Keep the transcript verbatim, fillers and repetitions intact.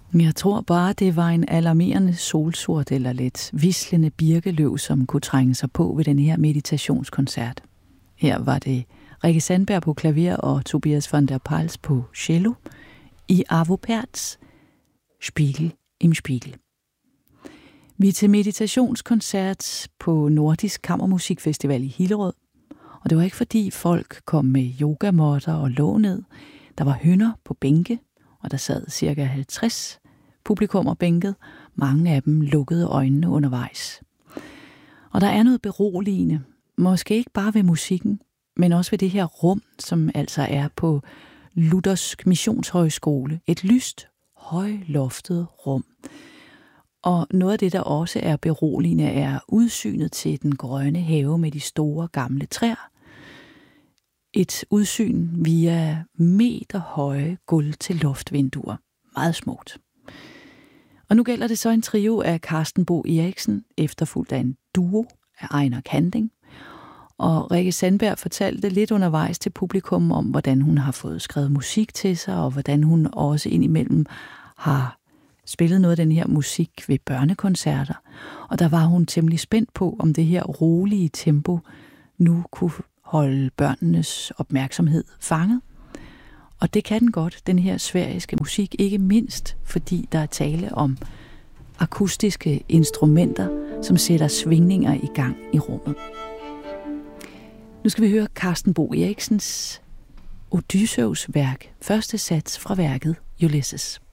Jeg tror bare, det var en alarmerende solsort eller lidt vislende birkeløv, som kunne trænge sig på ved den her meditationskoncert. Her var det Rikke Sandberg på klaver og Tobias von der Pals på cello i Arvo Pärts Spiegel im Spiegel. Vi er til meditationskoncert på Nordisk Kammermusikfestival i Hillerød, og det var ikke fordi folk kom med yogamåtter og lå ned. Der var hønder på bænke, og der sad cirka halvtreds publikummer bænket. Mange af dem lukkede øjnene undervejs. Og der er noget beroligende, måske ikke bare ved musikken, men også ved det her rum, som altså er på Luthersk Missionshøjskole. Et lyst, højloftet rum. Og noget af det, der også er beroligende, er udsynet til den grønne have med de store gamle træer. Et udsyn via meterhøje gulv til loftvinduer. Meget smukt. Og nu gælder det så en trio af Carsten Bo Eriksen, efterfulgt af en duo af Ejner Kanding. Og Rikke Sandberg fortalte lidt undervejs til publikum om, hvordan hun har fået skrevet musik til sig, og hvordan hun også indimellem har spillet noget af den her musik ved børnekoncerter. Og der var hun temmelig spændt på, om det her rolige tempo nu kunne holde børnenes opmærksomhed fanget. Og det kan den godt, den her sfæriske musik, ikke mindst fordi der er tale om akustiske instrumenter, som sætter svingninger i gang i rummet. Nu skal vi høre Carsten Bo Eriksens Odysseus værk, første sats fra værket Ulysses.